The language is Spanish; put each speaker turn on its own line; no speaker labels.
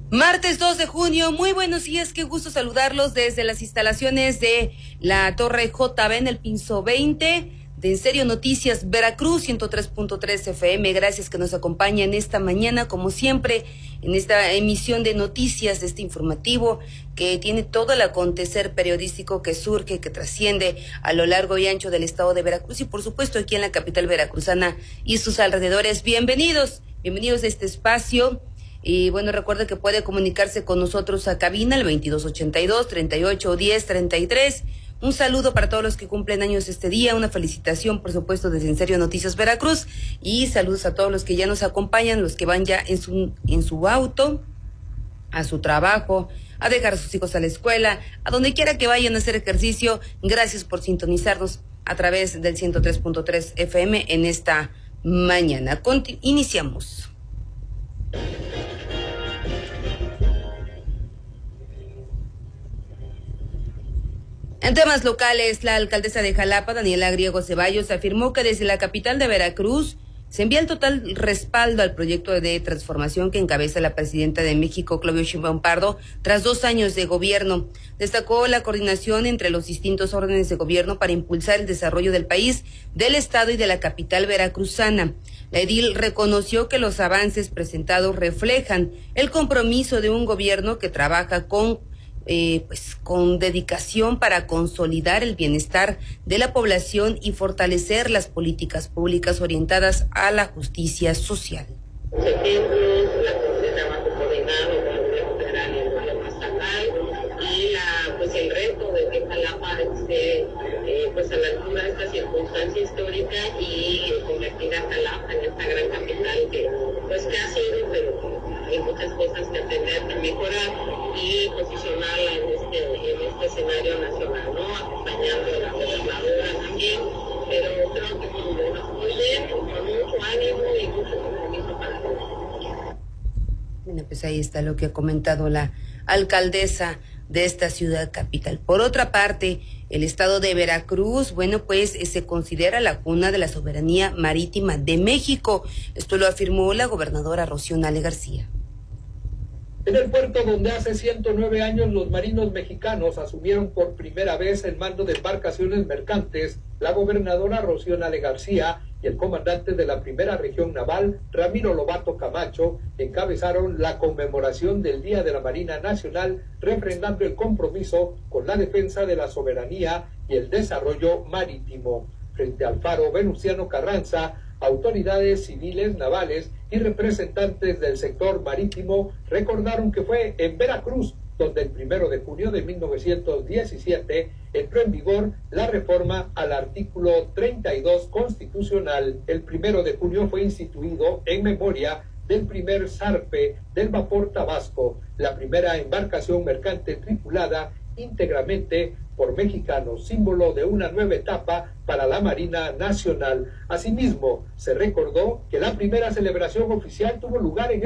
Martes 2 de junio, muy buenos días, qué gusto saludarlos desde las instalaciones de la Torre JB en el Pinzo 20 de En Serio Noticias Veracruz 103.3 FM. Gracias que nos acompañan esta mañana, como siempre, en esta emisión de noticias de este informativo que tiene todo el acontecer periodístico que surge, que trasciende a lo largo y ancho del estado de Veracruz y por supuesto aquí en la capital veracruzana y sus alrededores. Bienvenidos a este espacio. Y bueno, recuerde que puede comunicarse con nosotros a cabina al 2282-3810-33. Un saludo para todos los que cumplen años este día, una felicitación por supuesto desde En Serio Noticias Veracruz y saludos a todos los que ya nos acompañan, los que van ya en su auto, a su trabajo, a dejar a sus hijos a la escuela, a donde quiera que vayan a hacer ejercicio. Gracias por sintonizarnos a través del 103.3 FM en esta mañana. Iniciamos. En temas locales, la alcaldesa de Jalapa, Daniela Griego Ceballos, afirmó que desde la capital de Veracruz se envía el total respaldo al proyecto de transformación que encabeza la presidenta de México, Claudia Sheinbaum Pardo, tras 2 años de gobierno. Destacó la coordinación entre los distintos órdenes de gobierno para impulsar el desarrollo del país, del estado y de la capital veracruzana. La edil reconoció que los avances presentados reflejan el compromiso de un gobierno que trabaja con dedicación para consolidar el bienestar de la población y fortalecer las políticas públicas orientadas a la justicia social.
Ejemplos, la trabajo coordinado con el gobierno federal y el gobierno estatal y el reto de que Jalapa esté a la altura de esta circunstancia histórica y convertir a Jalapa en esta gran capital que ha sido, pero hay muchas cosas que atender, que mejorar y posicionarla en este escenario nacional, ¿no? Acompañando a la gobernadora también, pero creo que muy bien, con mucho ánimo y mucho compromiso para todos.
Bueno, pues ahí está lo que ha comentado la alcaldesa de esta ciudad capital. Por otra parte, el estado de Veracruz, se considera la cuna de la soberanía marítima de México. Esto lo afirmó la gobernadora Rocío Nale García.
En el puerto donde hace 109 años los marinos mexicanos asumieron por primera vez el mando de embarcaciones mercantes, la gobernadora Rocío Nale García y el comandante de la primera región naval, Ramiro Lobato Camacho, encabezaron la conmemoración del Día de la Marina Nacional, refrendando el compromiso con la defensa de la soberanía y el desarrollo marítimo. Frente al faro Venustiano Carranza, autoridades civiles, navales y representantes del sector marítimo recordaron que fue en Veracruz donde el 1 de junio de 1917 entró en vigor la reforma al artículo 32 constitucional. El 1 de junio fue instituido en memoria del primer zarpe del vapor Tabasco, la primera embarcación mercante tripulada íntegramente por mexicanos, símbolo de una nueva etapa para la Marina Nacional. Asimismo, se recordó que la primera celebración oficial tuvo lugar en